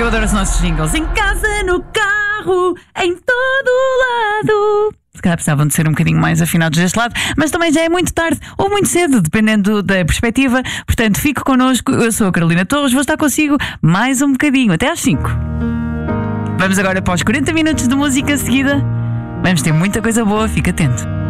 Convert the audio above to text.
Eu adoro os nossos jingles. Em casa, no carro, em todo lado. Se calhar precisavam de ser um bocadinho mais afinados deste lado, mas também já é muito tarde ou muito cedo, dependendo da perspectiva. Portanto, fique connosco. Eu sou a Carolina Torres, vou estar consigo mais um bocadinho, até às 5. Vamos agora para os 40 minutos de música seguida. Vamos ter muita coisa boa, fica atento.